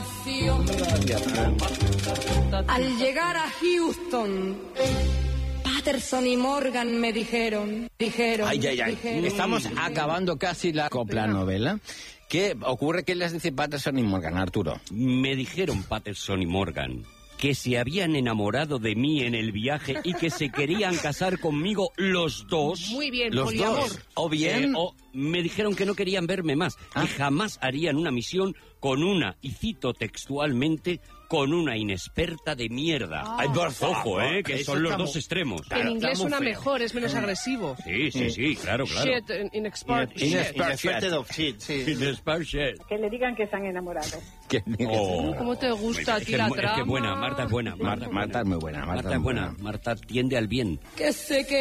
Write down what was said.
imaginación. Al llegar a Houston, Patterson y Morgan me dijeron. Ay. Estamos acabando casi la copla-novela. ¿Qué ocurre? ¿Qué les dice Patterson y Morgan, Arturo? Me dijeron Patterson y Morgan que se habían enamorado de mí en el viaje y que se querían casar conmigo los dos. Muy bien, Los poliamor. dos. O bien... O me dijeron que no querían verme más, que jamás harían una misión con una, y cito textualmente, con una inexperta de mierda. Ay, por favor, Ojo, que eso son los está dos extremos. Que en inglés suena mejor, es menos agresivo. Sí, claro. Shit, inexpert shit. Inexpert of shit, sí. Inexpert shit. Que le digan que se han enamorado. ¿Cómo te gusta a ti la trama? Es que buena, Marta es buena. Marta es muy buena. Marta es buena. Marta tiende al bien. Que sé que